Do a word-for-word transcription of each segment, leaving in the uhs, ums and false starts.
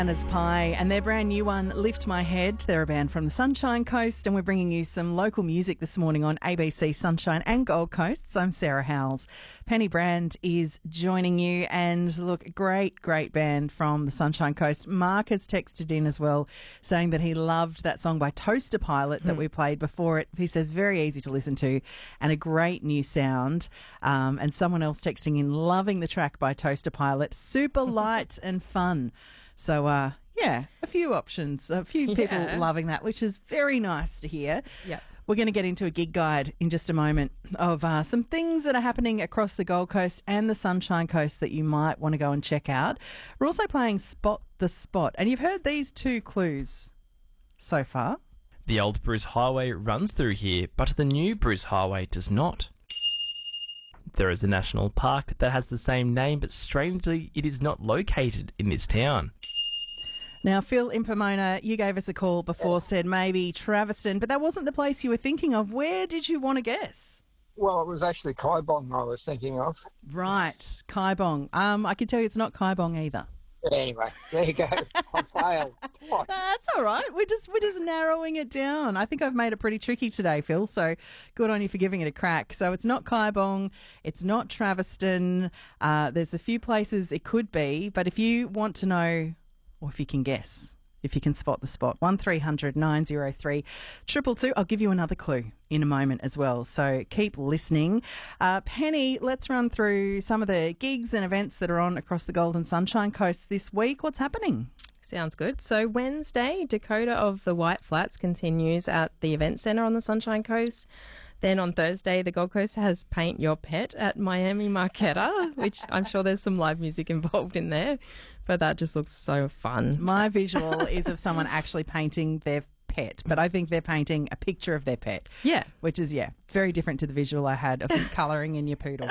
Anna's Pie and their brand new one, Lift My Head. They're a band from the Sunshine Coast and we're bringing you some local music this morning on A B C Sunshine and Gold Coast. I'm Sarah Howells. Penny Brand is joining you and look, great, great band from the Sunshine Coast. Mark has texted in as well saying that he loved that song by Toaster Pilot that mm. we played before it. He says very easy to listen to and a great new sound. Um, and someone else texting in loving the track by Toaster Pilot, super light and fun. So, uh, yeah, a few options, a few people Yeah. loving that, which is very nice to hear. Yep. We're going to get into a gig guide in just a moment of uh, some things that are happening across the Gold Coast and the Sunshine Coast that you might want to go and check out. We're also playing Spot the Spot, and you've heard these two clues so far. The old Bruce Highway runs through here, but the new Bruce Highway does not. There is a national park that has the same name, but strangely it is not located in this town. Now, Phil in Pomona, you gave us a call before, said maybe Traviston, but that wasn't the place you were thinking of. Where did you want to guess? Well, it was actually Kaibong I was thinking of. Right, Kaibong. Um, I can tell you it's not Kaibong either. But anyway, there you go. I failed twice. That's all right. We're just we're just narrowing it down. I think I've made it pretty tricky today, Phil. So good on you for giving it a crack. So it's not Kaibong, it's not Traviston. Uh, there's a few places it could be, but if you want to know, or if you can guess, if you can spot the spot, one three hundred nine oh three two two two. I'll give you another clue in a moment as well. So keep listening. Uh, Penny, let's run through some of the gigs and events that are on across the Golden Sunshine Coast this week. What's happening? Sounds good. So Wednesday, Dakota of the White Flats continues at the Event Centre on the Sunshine Coast. Then on Thursday, the Gold Coast has Paint Your Pet at Miami Marquetta, which I'm sure there's some live music involved in there, but that just looks so fun. My visual is of someone actually painting their pet, but I think they're painting a picture of their pet. Yeah. Which is, yeah, very different to the visual I had of colouring in your poodle.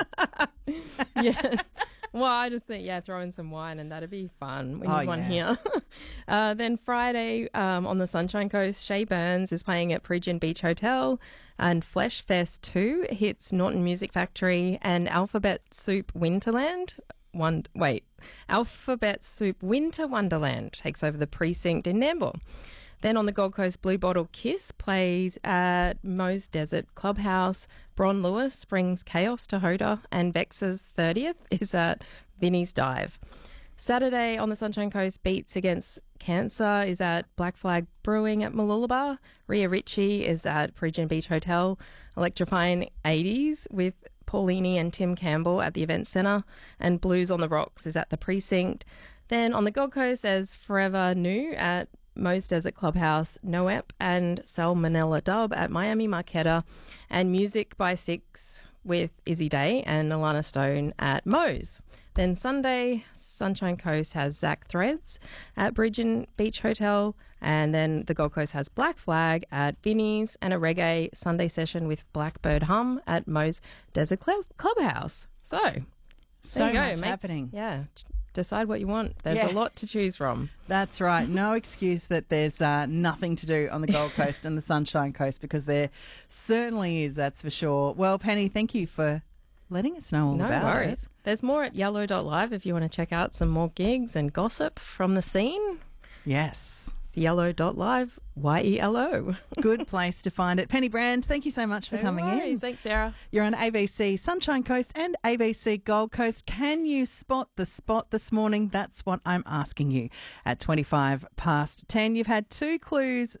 Yeah. Well, I just think, yeah, throw in some wine and that'd be fun. We need Oh, one yeah. here. uh, then Friday um, on the Sunshine Coast, Shay Burns is playing at Pridgeon Beach Hotel, and Flesh Fest two hits Norton Music Factory, and Alphabet Soup Winterland. One, wait, Alphabet Soup Winter Wonderland takes over the precinct in Nambour. Then on the Gold Coast, Blue Bottle Kiss plays at Moe's Desert Clubhouse. Bron Lewis brings Chaos to Hoda, and Vex's thirtieth is at Vinnie's Dive. Saturday on the Sunshine Coast, Beats Against Cancer is at Black Flag Brewing at Mooloolaba. Ria Ritchie is at Pridgeon Beach Hotel. Electrifying eighties with Paulini and Tim Campbell at the Event Centre, and Blues on the Rocks is at the Precinct. Then on the Gold Coast, there's Forever New at Moe's Desert Clubhouse, Noep, and Salmonella Dub at Miami Marquetta, and Music by Six with Izzy Day and Alana Stone at Moe's. Then Sunday, Sunshine Coast has Zach Threads at Bridgeon Beach Hotel, and then the Gold Coast has Black Flag at Vinnie's, and a reggae Sunday session with Blackbird Hum at Moe's Desert Club- Clubhouse. So, there So you go. much Make- happening. Yeah, decide what you want. There's Yeah. a lot to choose from. That's right. No excuse that there's uh, nothing to do on the Gold Coast and the Sunshine Coast, because there certainly is, that's for sure. Well, Penny, thank you for letting us know all No about worries. it. There's more at yellow dot live if you want to check out some more gigs and gossip from the scene. Yes. It's yellow dot live, Y E L O. Good place to find it. Penny Brand, thank you so much for No coming worries. in. Thanks, Sarah. You're on A B C Sunshine Coast and A B C Gold Coast. Can you spot the spot this morning? That's what I'm asking you. At twenty-five past ten, you've had two clues